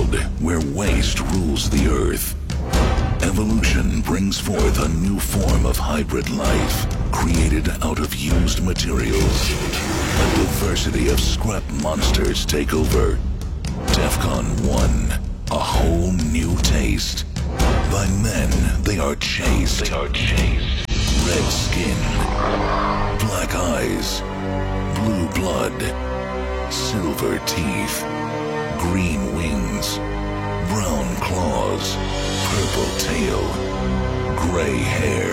world where waste rules the earth, evolution brings forth a new form of hybrid life created out of used materials. A diversity of scrap monsters take over. DEFCON 1, a whole new taste. By men, they are chased. Red skin, black eyes, blue blood, silver teeth, green wings, brown claws, purple tail, gray hair.